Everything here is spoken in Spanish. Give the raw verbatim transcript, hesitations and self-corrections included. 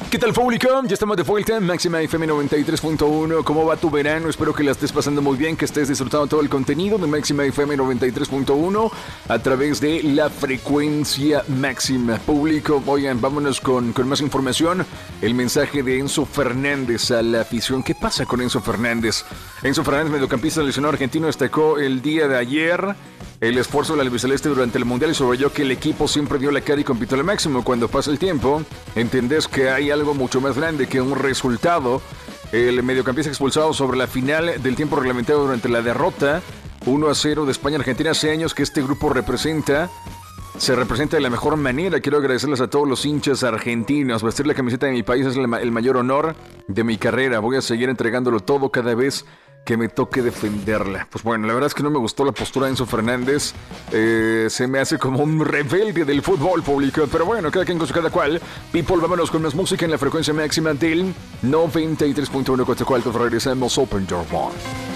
¿Qué tal, público? Ya estamos de vuelta en Máxima F M noventa y tres punto uno. ¿Cómo va tu verano? Espero que la estés pasando muy bien, que estés disfrutando todo el contenido de Máxima F M noventa y tres punto uno a través de la frecuencia máxima. Público, oigan, vámonos con, con más información. El mensaje de Enzo Fernández a la afición. ¿Qué pasa con Enzo Fernández? Enzo Fernández, mediocampista lesionado argentino, destacó el día de ayer el esfuerzo del albiceleste durante el Mundial y subrayó que el equipo siempre dio la cara y compitió al máximo. Cuando pasa el tiempo, entendés que hay algo mucho más grande que un resultado. El mediocampista expulsado sobre la final del tiempo reglamentario durante la derrota uno a cero de España-Argentina. Hace años que este grupo representa, se representa de la mejor manera. Quiero agradecerles a todos los hinchas argentinos. Vestir la camiseta de mi país es el mayor honor de mi carrera. Voy a seguir entregándolo todo cada vez que me toque defenderla. Pues bueno, la verdad es que no me gustó la postura de Enzo Fernández. Eh, se me hace como un rebelde del fútbol público. Pero bueno, cada quien con su cada cual. People, vámonos con más música en la frecuencia máxima del noventa y tres punto uno. Con cual regresamos. Open Door One.